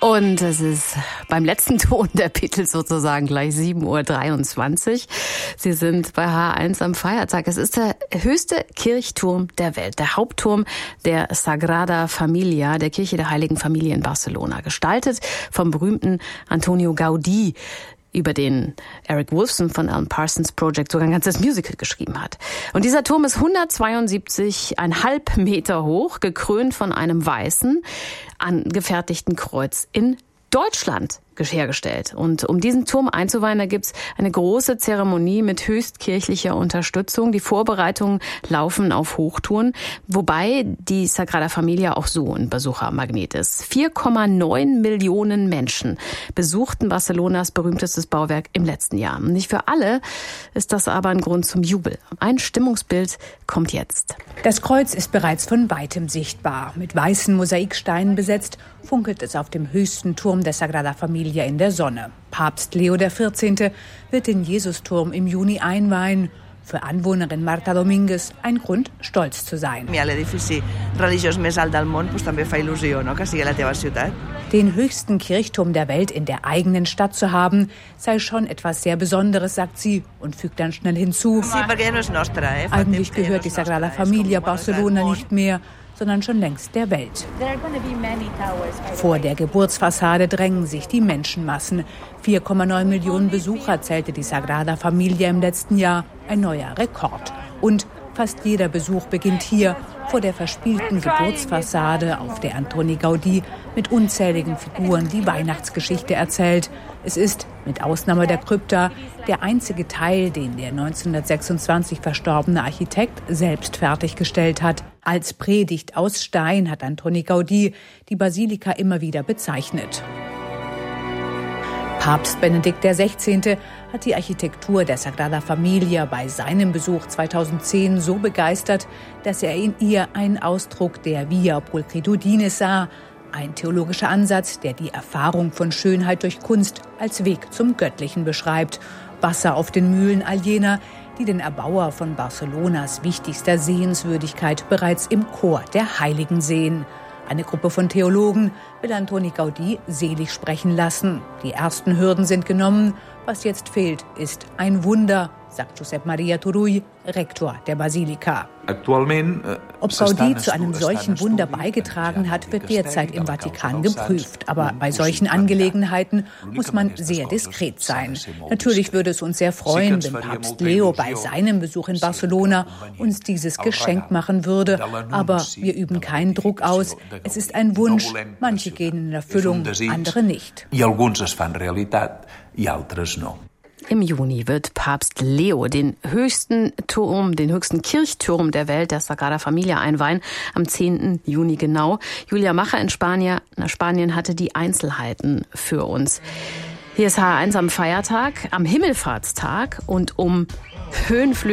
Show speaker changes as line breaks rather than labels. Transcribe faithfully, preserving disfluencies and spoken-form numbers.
Und es ist beim letzten Ton der Beatles sozusagen gleich sieben Uhr dreiundzwanzig. Sie sind bei H eins am Feiertag. Es ist der höchste Kirchturm der Welt, der Hauptturm der Sagrada Familia, der Kirche der Heiligen Familie in Barcelona, gestaltet vom berühmten Antonio Gaudí, über den Eric Wolfson von Alan Parsons Project sogar ein ganzes Musical geschrieben hat. Und dieser Turm ist hundertzweiundsiebzig Komma fünf Meter hoch, gekrönt von einem weißen, angefertigten Kreuz in Deutschland hergestellt. Und um diesen Turm einzuweihen, da gibt's eine große Zeremonie mit höchstkirchlicher Unterstützung. Die Vorbereitungen laufen auf Hochtouren, wobei die Sagrada Familia auch so ein Besuchermagnet ist. vier Komma neun Millionen Menschen besuchten Barcelonas berühmtestes Bauwerk im letzten Jahr. Nicht für alle ist das aber ein Grund zum Jubel. Ein Stimmungsbild kommt jetzt.
Das Kreuz ist bereits von weitem sichtbar. Mit weißen Mosaiksteinen besetzt, funkelt es auf dem höchsten Turm der Sagrada Familia in der Sonne. Papst Leo der vierzehnte wird den Jesusturm im Juni einweihen. Für Anwohnerin Marta Domínguez ein Grund, stolz zu sein. Den höchsten Kirchturm der Welt in der eigenen Stadt zu haben, sei schon etwas sehr Besonderes, sagt sie und fügt dann schnell hinzu. Eigentlich gehört die Sagrada Familia Barcelona nicht mehr, sondern schon längst der Welt. Vor der Geburtsfassade drängen sich die Menschenmassen. vier Komma neun Millionen Besucher zählte die Sagrada Familia im letzten Jahr, ein neuer Rekord. Und fast jeder Besuch beginnt hier, vor der verspielten Geburtsfassade, auf der Antoni Gaudí mit unzähligen Figuren die Weihnachtsgeschichte erzählt. Es ist, mit Ausnahme der Krypta, der einzige Teil, den der neunzehnhundertsechsundzwanzig verstorbene Architekt selbst fertiggestellt hat. Als Predigt aus Stein hat Antoni Gaudí die Basilika immer wieder bezeichnet. Papst Benedikt der sechzehnte hat die Architektur der Sagrada Familia bei seinem Besuch zweitausendzehn so begeistert, dass er in ihr einen Ausdruck der Via Pulchritudine sah, ein theologischer Ansatz, der die Erfahrung von Schönheit durch Kunst als Weg zum Göttlichen beschreibt. Wasser auf den Mühlen all jener, die den Erbauer von Barcelonas wichtigster Sehenswürdigkeit bereits im Chor der Heiligen sehen. Eine Gruppe von Theologen will Antoni Gaudí selig sprechen lassen. Die ersten Hürden sind genommen. Was jetzt fehlt, ist ein Wunder, sagt Josep Maria Turull, Rektor der Basilika. Ob Gaudí zu einem solchen Wunder beigetragen hat, wird derzeit im Vatikan geprüft. Aber bei solchen Angelegenheiten muss man sehr diskret sein. Natürlich würde es uns sehr freuen, wenn Papst Leo bei seinem Besuch in Barcelona uns dieses Geschenk machen würde. Aber wir üben keinen Druck aus. Es ist ein Wunsch. Manche gehen in Erfüllung, andere nicht.
Im Juni wird Papst Leo den höchsten Turm, den höchsten Kirchturm der Welt, der Sagrada Familia, einweihen. Am zehnten Juni genau. Julia Macher in Spanien, na, Spanien hatte die Einzelheiten für uns. Hier ist H eins am Feiertag, am Himmelfahrtstag und um Höhenflüge